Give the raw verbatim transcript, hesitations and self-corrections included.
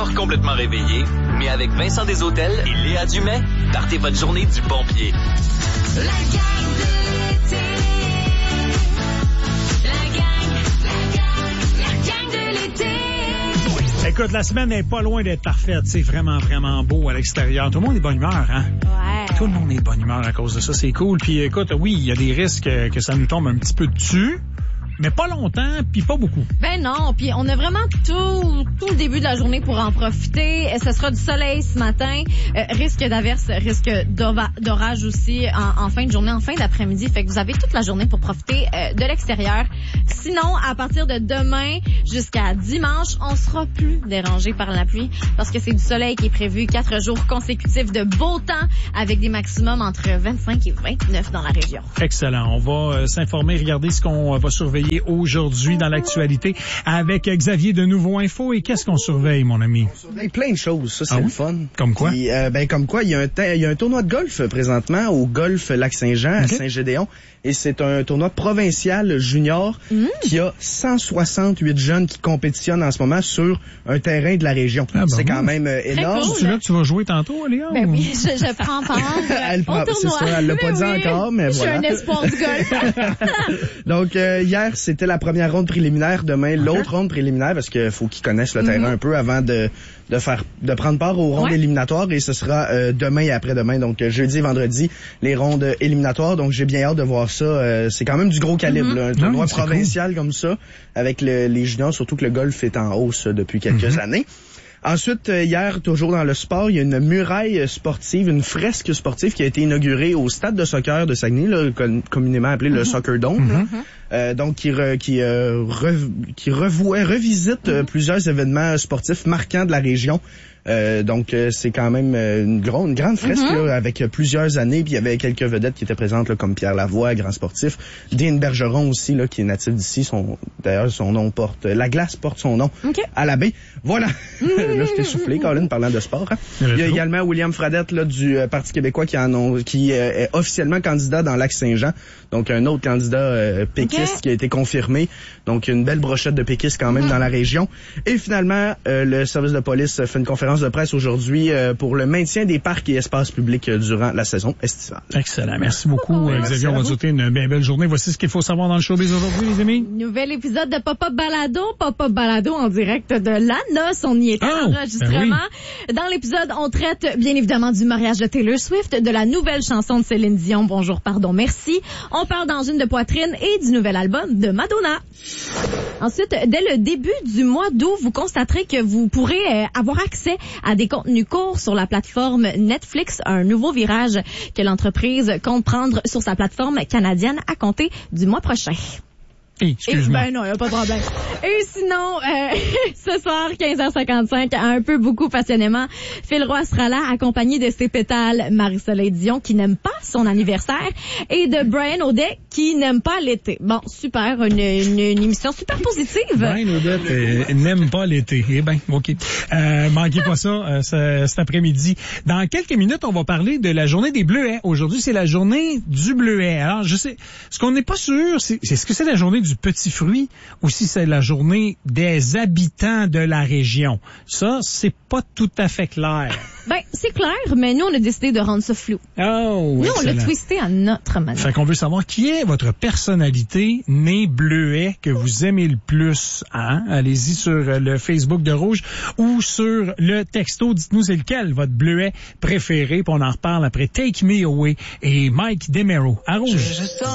encore complètement réveillé, mais avec Vincent Desautels et Léa Dumais, partez votre journée du bon pied. La gang de l'été. La gang, la gang, la gang de l'été. Écoute, la semaine n'est pas loin d'être parfaite. C'est vraiment, vraiment beau à l'extérieur. Tout le monde est de bonne humeur, hein? Ouais. Tout le monde est de bonne humeur à cause de ça. C'est cool. Puis écoute, oui, il y a des risques que ça nous tombe un petit peu dessus. Mais pas longtemps, puis pas beaucoup. Ben non, puis on a vraiment tout, tout le début de la journée pour en profiter. Ce sera du soleil ce matin, euh, risque d'averse, risque d'orage aussi en, en fin de journée, en fin d'après-midi. Fait que vous avez toute la journée pour profiter euh, de l'extérieur. Sinon, à partir de demain jusqu'à dimanche, on sera plus dérangé par la pluie parce que c'est du soleil qui est prévu quatre jours consécutifs de beau temps avec des maximums entre vingt-cinq et vingt-neuf dans la région. Excellent. On va euh, s'informer, regarder ce qu'on va surveiller aujourd'hui dans l'actualité avec Xavier de Nouveau Info. Et qu'est-ce qu'on surveille, mon ami? On surveille plein de choses. Ça, c'est ah oui? le fun. Comme quoi? Puis, euh, ben, comme quoi, il y a un, ta- il y a un tournoi de golf présentement au Golf Lac-Saint-Jean okay. à Saint-Gédéon. Et c'est un tournoi provincial junior mmh. qui a cent soixante-huit jeunes qui compétitionnent en ce moment sur un terrain de la région. Ah, ben c'est oui. quand même euh, énorme. Cool. C'est là que tu vas jouer tantôt, Léa? Ben ou... oui, je, je prends part elle prend, c'est ça, elle l'a pas dit oui. encore, mais je voilà. Je suis un espoir du golf. Donc, euh, hier, c'était la première ronde préliminaire. Demain, okay. l'autre ronde préliminaire, parce qu'il faut qu'ils connaissent le mmh. terrain un peu avant de, de faire, de prendre part aux rondes ouais. éliminatoires. Et ce sera euh, demain et après-demain. Donc, jeudi et vendredi, les rondes éliminatoires. Donc, j'ai bien hâte de voir ça. Euh, c'est quand même du gros calibre, mm-hmm. là, un tournoi oui, provincial cool. comme ça, avec le, les juniors, surtout que le golf est en hausse depuis quelques mm-hmm. années. Ensuite, hier, toujours dans le sport, il y a une muraille sportive, une fresque sportive qui a été inaugurée au stade de soccer de Saguenay, là, communément appelé mm-hmm. le Soccer Dome. Mm-hmm. Euh, donc, qui, re, qui, euh, re, qui revoit, revisite mm-hmm. euh, plusieurs événements sportifs marquants de la région. Euh, donc euh, c'est quand même euh, une, gros, une grande fresque mm-hmm. là, avec euh, plusieurs années, puis il y avait quelques vedettes qui étaient présentes là, comme Pierre Lavoie, grand sportif, Dean Bergeron aussi là, qui est natif d'ici, son d'ailleurs son nom porte la glace porte son nom okay. à la baie. Voilà. Mm-hmm. Là je t'ai soufflé, Colin, parlant de sport. Hein. Il y a également William Fradette là, du euh, Parti québécois qui, en, qui euh, est officiellement candidat dans Lac-Saint-Jean, donc un autre candidat euh, péquiste okay. qui a été confirmé, donc une belle brochette de péquistes quand même mm-hmm. dans la région. Et finalement euh, le service de police fait une conférence de presse aujourd'hui euh, pour le maintien des parcs et espaces publics euh, durant la saison estivale. Excellent. Merci beaucoup, oh, Xavier. Merci on va te souhaiter une bien belle journée. Voici ce qu'il faut savoir dans le showbiz aujourd'hui, les amis. Nouvel épisode de Pop-Up Balado. Pop-Up Balado en direct de la noce. On y est oh, en enregistrement. Ben oui. Dans l'épisode, on traite bien évidemment du mariage de Taylor Swift, de la nouvelle chanson de Céline Dion, Bonjour, pardon, merci. On parle d'angine de poitrine et du nouvel album de Madonna. Ensuite, dès le début du mois d'août, vous constaterez que vous pourrez euh, avoir accès à des contenus courts sur la plateforme Netflix, un nouveau virage que l'entreprise compte prendre sur sa plateforme canadienne à compter du mois prochain. Hey, excuse-moi. Ben non, y a pas de problème. Et sinon, euh, ce soir, quinze heures cinquante-cinq, un peu beaucoup passionnément, Phil Roy sera là, accompagné de ses pétales, Marie-Soleil Dion, qui n'aime pas son anniversaire, et de Brian Audet, qui n'aime pas l'été. Bon, super, une, une, une émission super positive. Brian Audet euh, n'aime pas l'été. Eh ben, OK. Euh, manquez pas ça euh, ce, cet après-midi. Dans quelques minutes, on va parler de la journée des Bleuets. Aujourd'hui, c'est la journée du Bleuet. Alors, je sais, ce qu'on n'est pas sûr, c'est est-ce que c'est la journée du petit fruit ou si c'est la journée des habitants de la région. Ça, c'est pas tout à fait clair. Ben, c'est clair, mais nous, on a décidé de rendre ça flou. Oh, nous, excellent. on l'a twisté à notre manière. Fait qu'on veut savoir qui est votre personnalité née bleuet que vous aimez le plus. Hein? Allez-y sur le Facebook de Rouge ou sur le texto. Dites-nous c'est lequel votre bleuet préféré. Puis on en reparle après Take Me Away et Mike DeMero à Rouge. Je, je